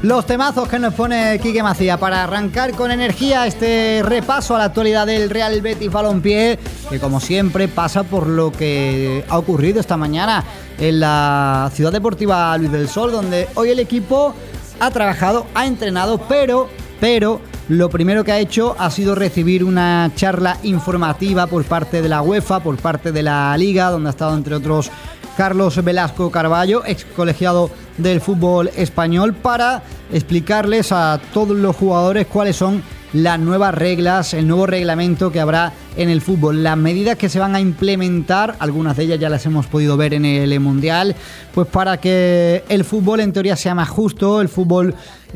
Los temazos que nos pone Quique Macía para arrancar con energía este repaso a la actualidad del Real Betis Balompié, que como siempre pasa por lo que ha ocurrido esta mañana en la Ciudad Deportiva Luis del Sol, donde hoy el equipo ha trabajado, ha entrenado, pero lo primero que ha hecho ha sido recibir una charla informativa por parte de la UEFA, por parte de la Liga, donde ha estado entre otros Carlos Velasco Carballo, ex colegiado del fútbol español, para explicarles a todos los jugadores cuáles son las nuevas reglas, el nuevo reglamento que habrá en el fútbol, las medidas que se van a implementar, algunas de ellas ya las hemos podido ver en el Mundial, pues para que el fútbol en teoría sea más justo, el fútbol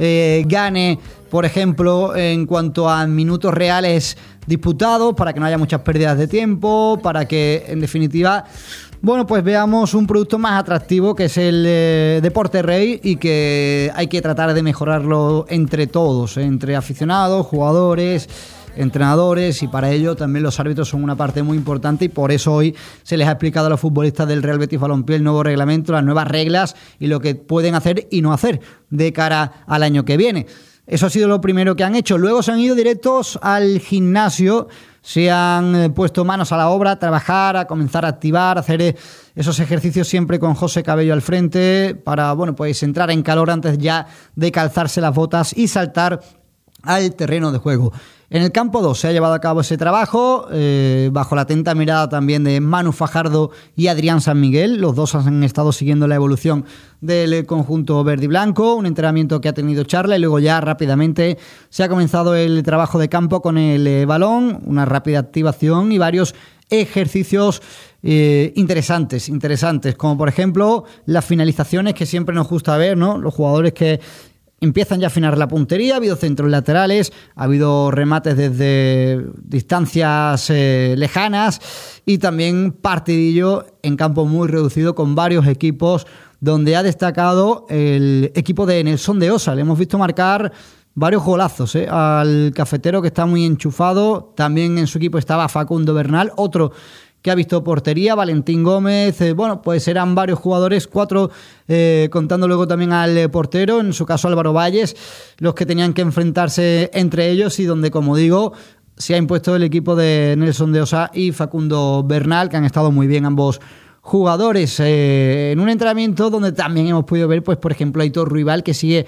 gane, por ejemplo, en cuanto a minutos reales disputados, para que no haya muchas pérdidas de tiempo, para que en definitiva, bueno, pues veamos un producto más atractivo, que es el deporte rey, y que hay que tratar de mejorarlo entre todos, entre aficionados, jugadores, entrenadores, y para ello también los árbitros son una parte muy importante, y por eso hoy se les ha explicado a los futbolistas del Real Betis Balompié el nuevo reglamento, las nuevas reglas y lo que pueden hacer y no hacer de cara al año que viene. Eso ha sido lo primero que han hecho. Luego se han ido directos al gimnasio, se han puesto manos a la obra, a trabajar, a comenzar a activar, a hacer esos ejercicios siempre con José Cabello al frente para, bueno, pues entrar en calor antes ya de calzarse las botas y saltar al terreno de juego. En el campo 2 se ha llevado a cabo ese trabajo bajo la atenta mirada también de Manu Fajardo y Adrián San Miguel. Los dos han estado siguiendo la evolución del conjunto verde y blanco, un entrenamiento que ha tenido charla y luego ya rápidamente se ha comenzado el trabajo de campo con el balón, una rápida activación y varios ejercicios interesantes, como por ejemplo las finalizaciones que siempre nos gusta ver, ¿no? Los jugadores que empiezan ya a afinar la puntería, ha habido centros laterales, ha habido remates desde distancias lejanas y también partidillo en campo muy reducido con varios equipos, donde ha destacado el equipo de Nelson de Osa. Le hemos visto marcar varios golazos al cafetero, que está muy enchufado. También en su equipo estaba Facundo Bernal, otro que ha visto portería, Valentín Gómez, bueno, pues eran varios jugadores, 4, contando luego también al portero, en su caso Álvaro Valles, los que tenían que enfrentarse entre ellos, y donde, como digo, se ha impuesto el equipo de Nelson de Osa y Facundo Bernal, que han estado muy bien ambos jugadores, en un entrenamiento donde también hemos podido ver, pues por ejemplo, a Aitor Ruibal, que sigue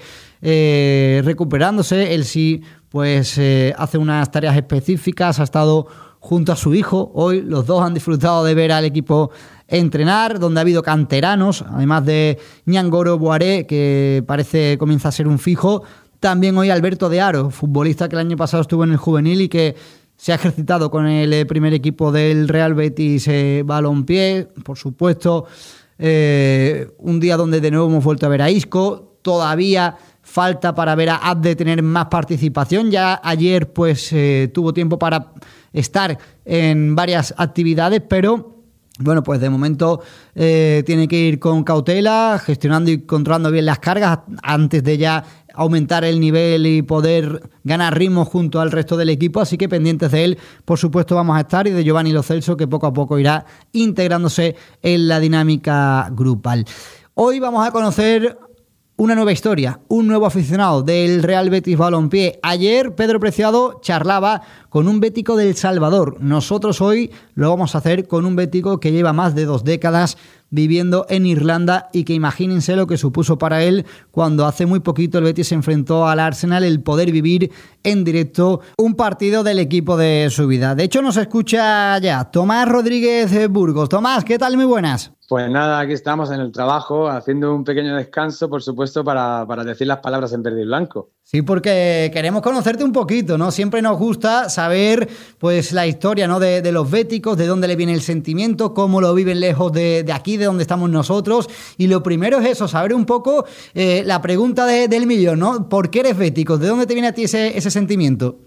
recuperándose. Él sí, pues hace unas tareas específicas, ha estado junto a su hijo. Hoy los dos han disfrutado de ver al equipo entrenar, donde ha habido canteranos, además de Ñangoro Boaré, que parece comienza a ser un fijo. También hoy Alberto de Aro, futbolista que el año pasado estuvo en el juvenil y que se ha ejercitado con el primer equipo del Real Betis Balompié. Por supuesto, un día donde de nuevo hemos vuelto a ver a Isco. Todavía falta para ver a Abde tener más participación. Ya ayer pues tuvo tiempo para estar en varias actividades, pero bueno, pues de momento tiene que ir con cautela, gestionando y controlando bien las cargas antes de ya aumentar el nivel y poder ganar ritmo junto al resto del equipo. Así que pendientes de él, por supuesto, vamos a estar, y de Giovanni Lo Celso, que poco a poco irá integrándose en la dinámica grupal. Hoy vamos a conocer una nueva historia, un nuevo aficionado del Real Betis Balompié. Ayer Pedro Preciado charlaba con un bético del Salvador. Nosotros hoy lo vamos a hacer con un bético que lleva más de 2 décadas viviendo en Irlanda, y que imagínense lo que supuso para él cuando hace muy poquito el Betis se enfrentó al Arsenal, el poder vivir en directo un partido del equipo de su vida. De hecho, nos escucha ya Tomás Rodríguez Burgos. Tomás, ¿qué tal? Muy buenas. Pues nada, aquí estamos en el trabajo, haciendo un pequeño descanso, por supuesto, para decir las palabras en verde y blanco. Sí, porque queremos conocerte un poquito, ¿no? Siempre nos gusta saber, pues, la historia, ¿no? de los béticos, de dónde le viene el sentimiento, cómo lo viven lejos de aquí, de donde estamos nosotros. Y lo primero es eso, saber un poco la pregunta del millón, ¿no? ¿Por qué eres bético? ¿De dónde te viene a ti ese sentimiento?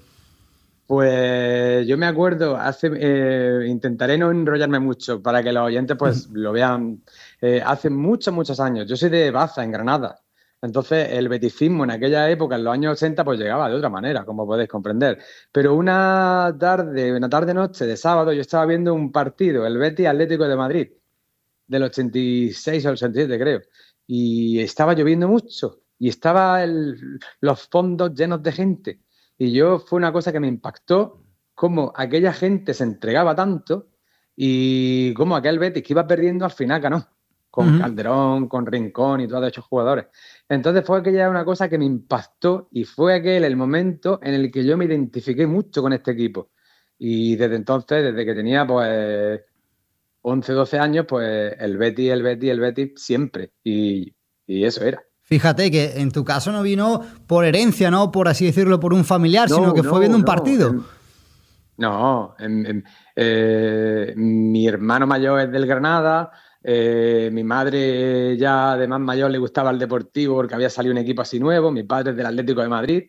Pues yo me acuerdo, intentaré no enrollarme mucho para que los oyentes pues lo vean. Hace muchos años, yo soy de Baza, en Granada. Entonces el beticismo en aquella época, en los años 80, pues llegaba de otra manera, como podéis comprender. Pero una tarde-noche de sábado, yo estaba viendo un partido, el Betis Atlético de Madrid, del 86 al 87 creo, y estaba lloviendo mucho. y estaba los fondos llenos de gente. Y fue una cosa que me impactó, cómo aquella gente se entregaba tanto y cómo aquel Betis que iba perdiendo al final ganó, con Calderón, con Rincón y todos esos jugadores. Entonces fue aquella una cosa que me impactó y fue aquel el momento en el que yo me identifiqué mucho con este equipo. Y desde entonces, desde que tenía pues 11, 12 años, pues el Betis siempre. Y eso era. Fíjate que en tu caso no vino por herencia, ¿no? Por así decirlo, por un familiar, sino que fue viendo un partido. Mi hermano mayor es del Granada, mi madre ya de más mayor le gustaba el Deportivo porque había salido un equipo así nuevo, mi padre es del Atlético de Madrid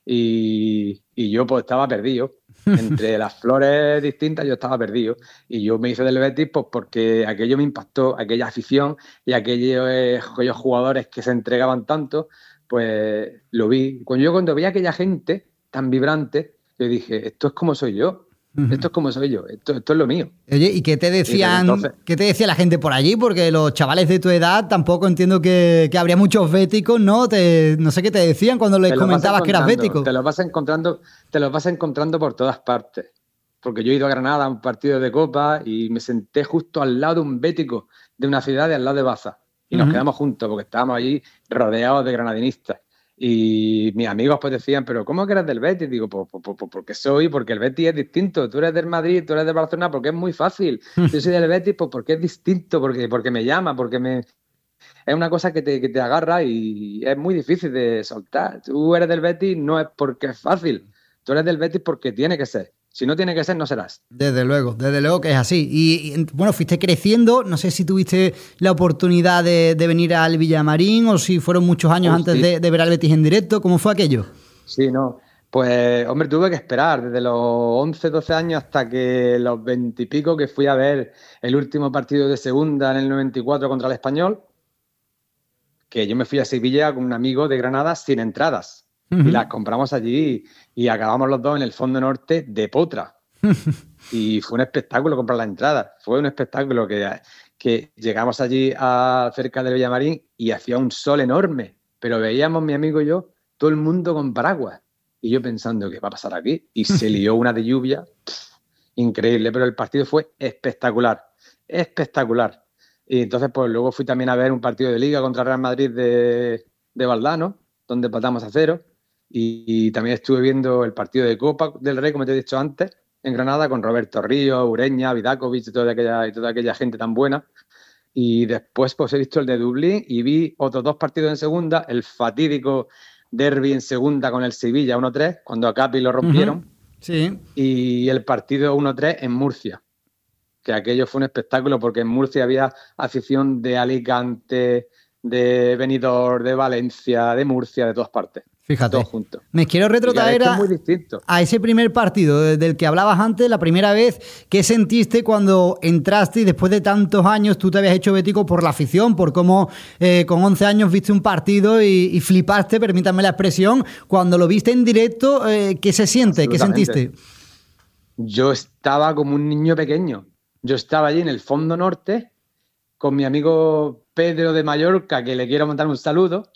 y yo pues estaba perdido. Entre las flores distintas yo estaba perdido y yo me hice del Betis pues porque aquello me impactó, aquella afición y aquellos jugadores que se entregaban tanto, pues lo vi. Cuando vi a aquella gente tan vibrante, yo dije, esto es como soy yo. Esto es como soy yo, esto es lo mío. Oye, ¿y qué te decían? ¿Qué te decía la gente por allí? Porque los chavales de tu edad tampoco entiendo que habría muchos béticos, ¿no? No sé qué te decían cuando les comentabas que eras bético. Te los vas encontrando por todas partes. Porque yo he ido a Granada a un partido de Copa y me senté justo al lado de un bético de una ciudad de al lado de Baza. Y nos quedamos juntos porque estábamos allí rodeados de granadinistas. Y mis amigos pues decían, ¿pero cómo que eres del Betis? Digo, pues porque el Betis es distinto. Tú eres del Madrid, tú eres del Barcelona, porque es muy fácil. Yo soy del Betis pues porque es distinto, porque me llama, es una cosa que te agarra y es muy difícil de soltar. Tú eres del Betis no es porque es fácil. Tú eres del Betis porque tiene que ser. Si no tiene que ser, no serás. Desde luego que es así. Y bueno, fuiste creciendo. No sé si tuviste la oportunidad de venir al Villamarín o si fueron muchos años antes de ver al Betis en directo. ¿Cómo fue aquello? Sí, no. Pues, hombre, tuve que esperar desde los 11, 12 años hasta que los 20 y pico que fui a ver el último partido de segunda en el 94 contra el Español, que yo me fui a Sevilla con un amigo de Granada sin entradas. Y las compramos allí y acabamos los dos en el fondo norte de Potra. Y fue un espectáculo comprar la entrada. Fue un espectáculo que llegamos allí cerca del Villamarín y hacía un sol enorme. Pero veíamos, mi amigo y yo, todo el mundo con paraguas. Y yo pensando, ¿qué va a pasar aquí? Y se lió una de lluvia. Increíble, pero el partido fue espectacular. Espectacular. Y entonces, pues luego fui también a ver un partido de Liga contra Real Madrid de Valdano, donde empatamos a 0. Y también estuve viendo el partido de Copa del Rey, como te he dicho antes, en Granada, con Roberto Ríos, Ureña, Vidakovic y toda aquella gente tan buena. Y después pues he visto el de Dublín y vi otros 2 partidos en segunda, el fatídico derbi en segunda con el Sevilla 1-3, cuando a Capi lo rompieron, sí. Y el partido 1-3 en Murcia, que aquello fue un espectáculo porque en Murcia había afición de Alicante, de Benidorm, de Valencia, de Murcia, de todas partes. Fíjate, todos juntos. Me quiero retrotraer a ese primer partido del que hablabas antes, la primera vez. ¿Qué sentiste cuando entraste y después de tantos años tú te habías hecho bético por la afición, por cómo con 11 años viste un partido y flipaste, permítanme la expresión, cuando lo viste en directo? ¿Qué se siente? ¿Qué sentiste? Yo estaba como un niño pequeño. Yo estaba allí en el fondo norte con mi amigo Pedro de Mallorca, que le quiero mandar un saludo.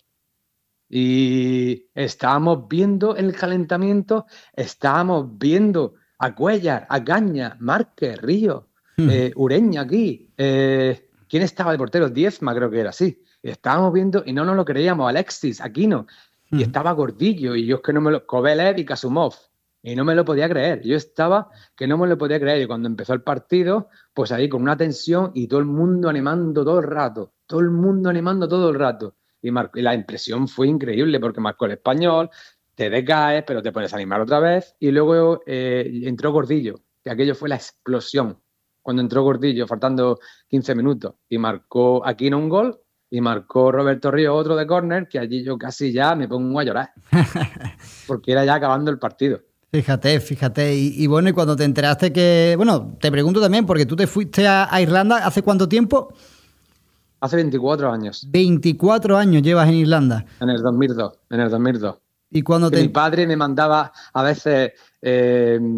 Y estábamos viendo el calentamiento, estábamos viendo a Cuellar, a Caña, Márquez, Ríos, Ureña aquí. ¿Quién estaba de portero? Diezma, creo que era, sí. Estábamos viendo y no nos lo creíamos, Alexis, Aquino. Y estaba Gordillo, y yo es que no me lo... Kovalev y Kasumov. Y no me lo podía creer. Yo estaba que no me lo podía creer. Y cuando empezó el partido, pues ahí con una tensión y todo el mundo animando todo el rato. Todo el mundo animando todo el rato. Y la impresión fue increíble porque marcó el Español, te decaes, pero te puedes animar otra vez. Y luego entró Gordillo, que aquello fue la explosión. Cuando entró Gordillo, faltando 15 minutos, y marcó Aquino un gol, y marcó Roberto Ríos otro de córner, que allí yo casi ya me pongo a llorar. Porque era ya acabando el partido. Fíjate. Y bueno, y cuando te enteraste que... Bueno, te pregunto también, porque tú te fuiste a Irlanda, ¿hace cuánto tiempo? Hace 24 años. 24 años llevas en Irlanda. En el 2002. Y cuando mi padre me mandaba a veces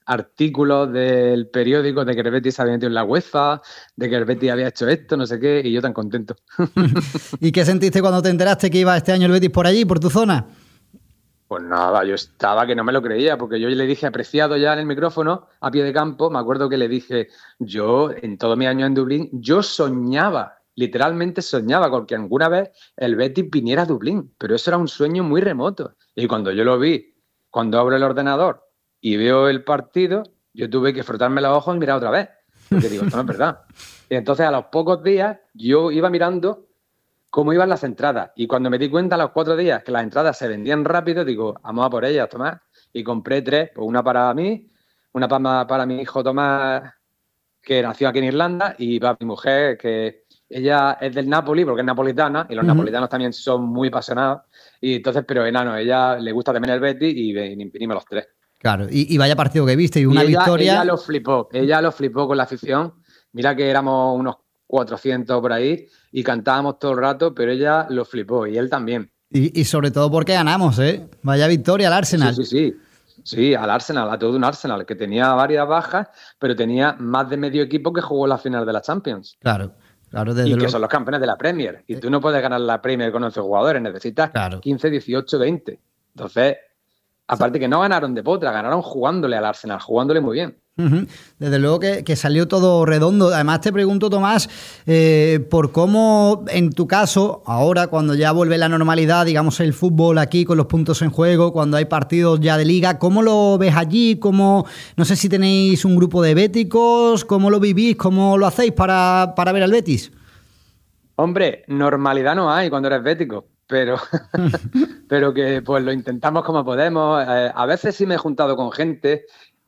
artículos del periódico de que el Betis se había metido en la UEFA, de que el Betis había hecho esto, no sé qué, y yo tan contento. ¿Y qué sentiste cuando te enteraste que iba este año el Betis por allí, por tu zona? Pues nada, yo estaba que no me lo creía, porque yo le dije apreciado ya en el micrófono, a pie de campo, me acuerdo que le dije, yo en todo mi año en Dublín, yo soñaba, literalmente soñaba con que alguna vez el Betis viniera a Dublín, pero eso era un sueño muy remoto. Y cuando yo lo vi, cuando abro el ordenador y veo el partido, yo tuve que frotarme los ojos y mirar otra vez, porque digo, esto no es verdad. Y entonces a los pocos días yo iba mirando cómo iban las entradas. Y cuando me di cuenta a los 4 días que las entradas se vendían rápido, digo, vamos a por ellas, Tomás. Y compré 3, pues una para mí, una para mi hijo Tomás, que nació aquí en Irlanda, y para mi mujer, que ella es del Napoli, porque es napolitana, y los napolitanos también son muy apasionados. Y entonces, pero enano, ella le gusta también el Betis y vinimos los 3. Claro, y vaya partido que viste, y una victoria. Ella lo flipó con la afición. Mira que éramos unos 400 por ahí y cantábamos todo el rato, pero ella lo flipó y él también. Y sobre todo porque ganamos, ¿eh? Vaya victoria al Arsenal. Sí, al Arsenal, a todo un Arsenal que tenía varias bajas, pero tenía más de medio equipo que jugó la final de la Champions. Claro, desde y luego. Que son los campeones de la Premier. Y tú no puedes ganar la Premier con 11 jugadores, necesitas 15, 18, 20. Entonces, aparte que no ganaron de potra, ganaron jugándole al Arsenal, jugándole muy bien. Desde luego que salió todo redondo. Además te pregunto, Tomás, por cómo en tu caso, ahora cuando ya vuelve la normalidad, digamos el fútbol aquí con los puntos en juego, cuando hay partidos ya de liga, ¿cómo lo ves allí? No sé si tenéis un grupo de béticos, ¿cómo lo vivís? ¿Cómo lo hacéis para ver al Betis? Hombre, normalidad no hay cuando eres bético, pero que pues lo intentamos como podemos. A veces sí me he juntado con gente.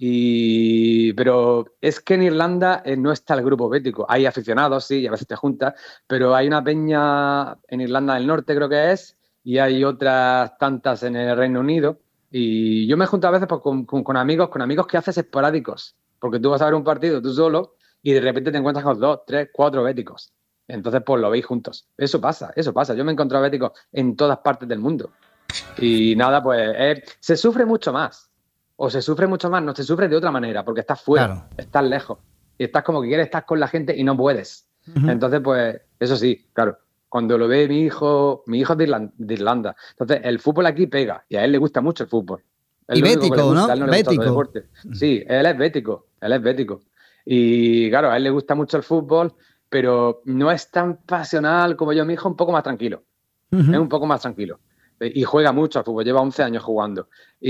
Pero es que en Irlanda no está el grupo bético. Hay aficionados, sí, y a veces te juntas, pero hay una peña en Irlanda del Norte, creo que es, y hay otras tantas en el Reino Unido. Y yo me junto a veces pues, con amigos que haces esporádicos, porque tú vas a ver un partido tú solo y de repente te encuentras con 2, 3, 4 béticos. Entonces, pues lo veis juntos. Eso pasa. Yo me he encontrado béticos en todas partes del mundo. Y nada, pues se sufre mucho más. O se sufre mucho más, no se sufre de otra manera, porque estás fuera, estás lejos. Y estás como que quieres estar con la gente y no puedes. Entonces, pues, eso sí, claro. Cuando lo ve mi hijo es de Irlanda. Entonces, el fútbol aquí pega y a él le gusta mucho el fútbol. Y bético, ¿no? Bético. Sí, él es bético. Y claro, a él le gusta mucho el fútbol, pero no es tan pasional como yo. Mi hijo un poco más tranquilo. Es un poco más tranquilo. Y juega mucho al fútbol, lleva 11 años jugando.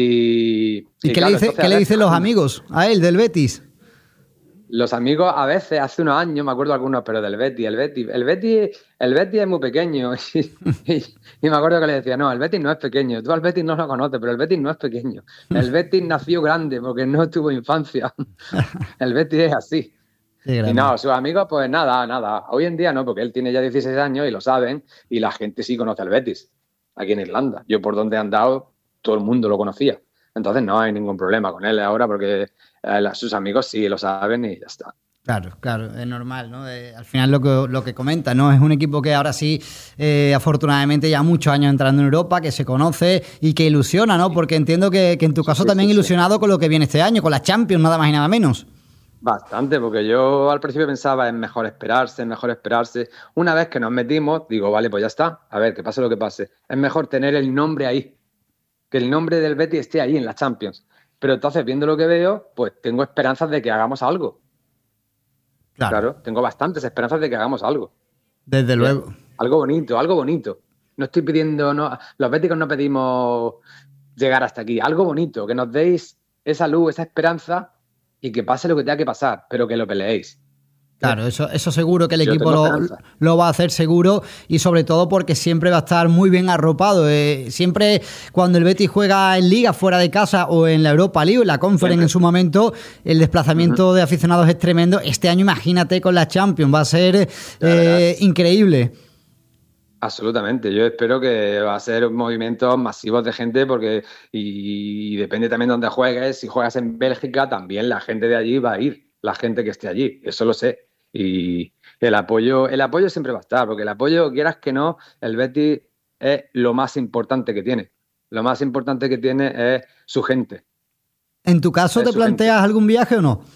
¿Y qué le dicen los amigos a él del Betis? Los amigos a veces, hace unos años, me acuerdo algunos, pero del Betis. El Betis es muy pequeño. Y me acuerdo que le decía, no, el Betis no es pequeño. Tú al Betis no lo conoces, pero el Betis no es pequeño. El Betis nació grande porque no tuvo infancia. El Betis es así. Y no, sus amigos, pues nada. Hoy en día no, porque él tiene ya 16 años y lo saben. Y la gente sí conoce al Betis. Aquí en Irlanda. Yo por donde he andado, todo el mundo lo conocía. Entonces no hay ningún problema con él ahora porque sus amigos sí lo saben y ya está. Claro, es normal, ¿no? Al final lo que comenta, ¿no? Es un equipo que ahora sí, afortunadamente, ya muchos años entrando en Europa, que se conoce y que ilusiona, ¿no? Porque entiendo que en tu caso también ilusionado con lo que viene este año, con la Champions, nada más y nada menos. Bastante, porque yo al principio pensaba es mejor esperarse. Una vez que nos metimos, digo, vale, pues ya está, a ver, que pase lo que pase. Es mejor tener el nombre ahí, que el nombre del Betis esté ahí en la Champions. Pero entonces, viendo lo que veo, pues tengo esperanzas de que hagamos algo. Claro, tengo bastantes esperanzas de que hagamos algo. Desde luego. Algo bonito. No estoy pidiendo, los béticos no pedimos llegar hasta aquí. Algo bonito, que nos deis esa luz, esa esperanza y que pase lo que tenga que pasar, pero que lo peleéis. Claro, eso seguro que el equipo lo va a hacer seguro y sobre todo porque siempre va a estar muy bien arropado. Siempre cuando el Betis juega en Liga fuera de casa o en la Europa League o en la Conference en su momento, el desplazamiento de aficionados es tremendo. Este año imagínate con la Champions, va a ser increíble. Absolutamente, yo espero que va a ser movimientos masivos de gente porque y depende también de dónde juegues. Si juegas en Bélgica, también la gente de allí va a ir, la gente que esté allí, eso lo sé. Y el apoyo siempre va a estar, porque el apoyo, quieras que no, el Betis es lo más importante que tiene. Lo más importante que tiene es su gente. ¿En tu caso te planteas algún viaje o no?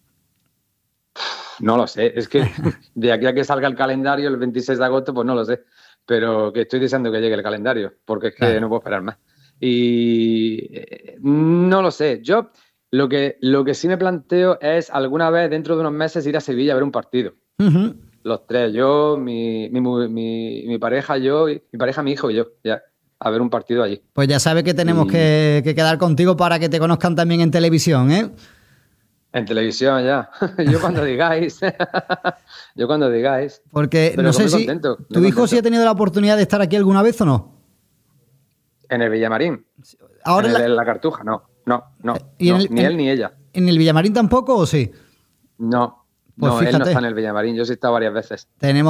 No lo sé, es que de aquí a que salga el calendario el 26 de agosto, pues no lo sé, pero que estoy deseando que llegue el calendario, porque es que claro, no puedo esperar más. Y no lo sé, yo lo que sí me planteo es alguna vez dentro de unos meses ir a Sevilla a ver un partido. Los tres, yo, mi pareja, yo, mi pareja, mi hijo y yo, ya, a ver un partido allí. Pues ya sabes que tenemos que quedar contigo para que te conozcan también en televisión, ¿eh? En televisión, ya. Yo cuando digáis. Yo cuando digáis. Porque pero no sé si contento, tu hijo sí ha tenido la oportunidad de estar aquí alguna vez o no. En el Villamarín. Ahora en la Cartuja, no. Ni él ni ella. ¿En el Villamarín tampoco o sí? No. Pues no, fíjate, él no está en el Villamarín. Yo sí he estado varias veces. Tenemos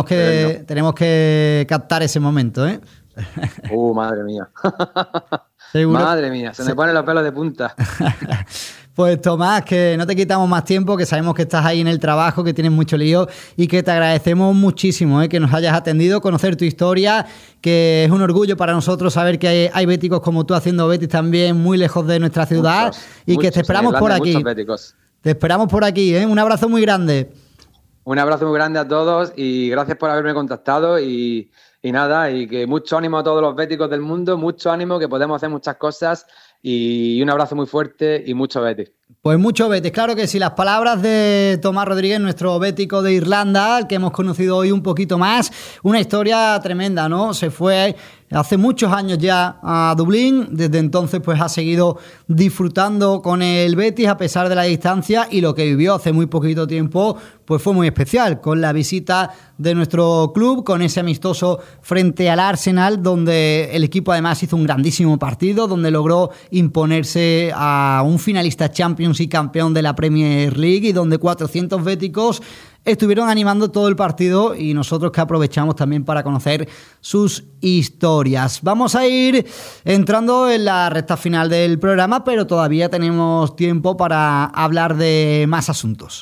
que captar ese momento, ¿eh? Madre mía. ¿Seguro? Madre mía, se me ponen los pelos de punta. Pues Tomás, que no te quitamos más tiempo, que sabemos que estás ahí en el trabajo, que tienes mucho lío y que te agradecemos muchísimo que nos hayas atendido, conocer tu historia, que es un orgullo para nosotros saber que hay béticos como tú haciendo Betis también muy lejos de nuestra ciudad que te esperamos por aquí. Te esperamos por aquí, ¿eh? Un abrazo muy grande. Un abrazo muy grande a todos y gracias por haberme contactado y nada, y que mucho ánimo a todos los béticos del mundo, mucho ánimo, que podemos hacer muchas cosas y un abrazo muy fuerte y mucho Betis. Pues mucho Betis, claro que sí. Las palabras de Tomás Rodríguez, nuestro bético de Irlanda, al que hemos conocido hoy un poquito más. Una historia tremenda, ¿no? Se fue hace muchos años ya a Dublín. Desde entonces pues ha seguido disfrutando con el Betis a pesar de la distancia, y lo que vivió hace muy poquito tiempo pues fue muy especial, con la visita de nuestro club, con ese amistoso frente al Arsenal, donde el equipo además hizo un grandísimo partido, donde logró imponerse a un finalista Champions y campeón de la Premier League, y donde 400 béticos estuvieron animando todo el partido, y nosotros que aprovechamos también para conocer sus historias. Vamos a ir entrando en la recta final del programa, pero todavía tenemos tiempo para hablar de más asuntos.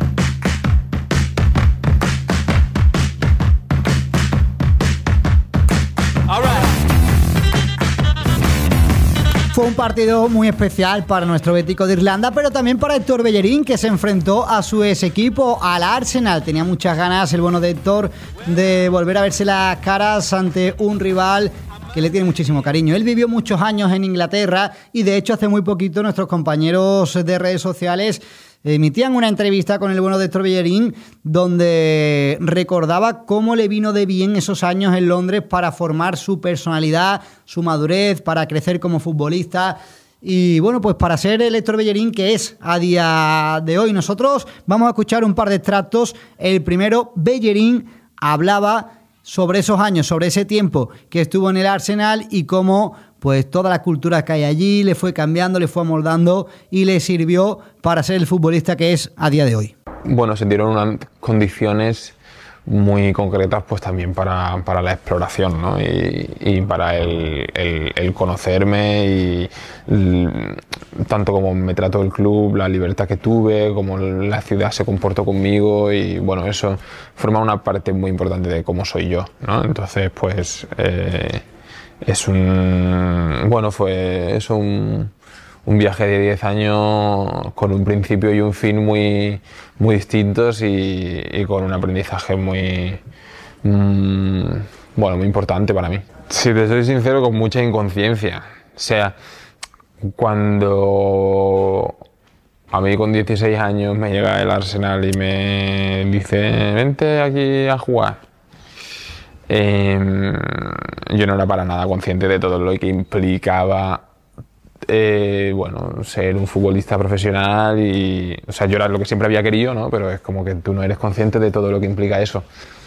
Fue un partido muy especial para nuestro bético de Irlanda, pero también para Héctor Bellerín, que se enfrentó a su ex equipo, al Arsenal. Tenía muchas ganas el bueno de Héctor de volver a verse las caras ante un rival que le tiene muchísimo cariño. Él vivió muchos años en Inglaterra y de hecho hace muy poquito nuestros compañeros de redes sociales emitían una entrevista con el bueno de Héctor Bellerín, donde recordaba cómo le vino de bien esos años en Londres para formar su personalidad, su madurez, para crecer como futbolista. Y bueno, pues para ser el Héctor Bellerín que es a día de hoy. Nosotros vamos a escuchar un par de extractos. El primero, Bellerín hablaba sobre esos años, sobre ese tiempo que estuvo en el Arsenal y cómo pues toda la cultura que hay allí le fue cambiando, le fue amoldando y le sirvió para ser el futbolista que es a día de hoy. Bueno, se dieron unas condiciones muy concretas pues también para la exploración, ¿no? y para el conocerme y tanto como me trató el club, la libertad que tuve, como la ciudad se comportó conmigo, y bueno, eso forma una parte muy importante de cómo soy yo, ¿no? Entonces pues fue eso un viaje de 10 años con un principio y un fin muy, muy distintos y con un aprendizaje muy importante para mí. Si te soy sincero, con mucha inconsciencia. O sea, cuando a mí con 16 años me llega el Arsenal y me dice vente aquí a jugar, yo no era para nada consciente de todo lo que implicaba ser un futbolista profesional o sea, yo era lo que siempre había querido, ¿no? Pero es como que tú no eres consciente de todo lo que implica eso.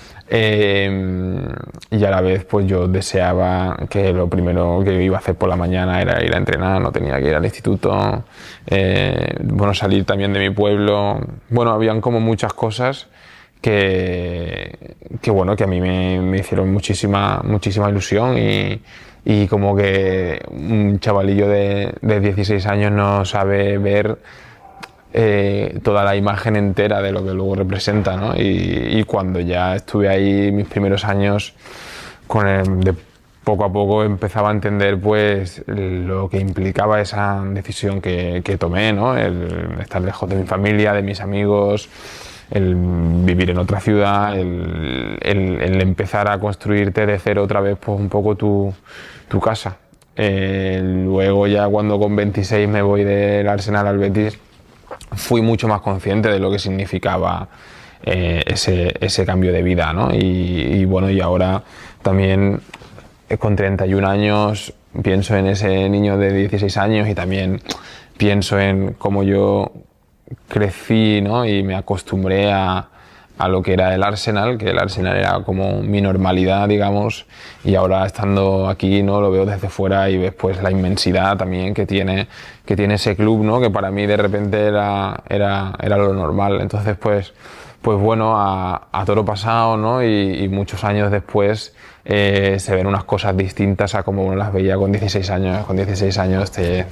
Y a la vez pues yo deseaba que lo primero que iba a hacer por la mañana era ir a entrenar, no tenía que ir al instituto, salir también de mi pueblo. Habían como muchas cosas que a mí me hicieron muchísima ilusión y como que un chavalillo de 16 años no sabe ver toda la imagen entera de lo que luego representa, ¿no? Y cuando ya estuve ahí mis primeros años poco a poco empezaba a entender pues lo que implicaba esa decisión que tomé, ¿no? El estar lejos de mi familia, de mis amigos, el vivir en otra ciudad, el empezar a construirte de cero otra vez pues un poco tu casa. Luego ya cuando con 26 me voy del Arsenal al Betis, fui mucho más consciente de lo que significaba ese cambio de vida, ¿no? Y bueno, y ahora también con 31 años pienso en ese niño de 16 años y también pienso en cómo yo crecí, ¿no? Y me acostumbré a lo que era el Arsenal, que el Arsenal era como mi normalidad, digamos, y ahora estando aquí, ¿no? Lo veo desde fuera y ves pues la inmensidad también que tiene ese club, ¿no? Que para mí de repente era lo normal. Entonces pues bueno, a toro pasado, ¿no? Y muchos años después se ven unas cosas distintas a como uno las veía con 16 años. Con 16 años